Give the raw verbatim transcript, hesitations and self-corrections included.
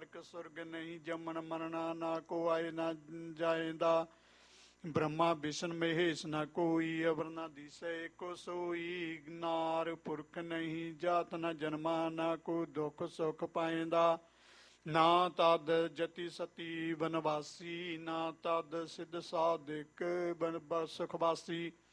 नरक सुर्ग नहीं जमन मरना ना को आए ना जाएंदा ब्रह्मा विष्णु महेश न कोई अवर न दिशे को सोई नार पुरख नहीं जात न जन्मा ना को दुख सुख पाएंदा ना तद जति सती बनवासी ना तद सिद्ध साधिक बन सुखवासी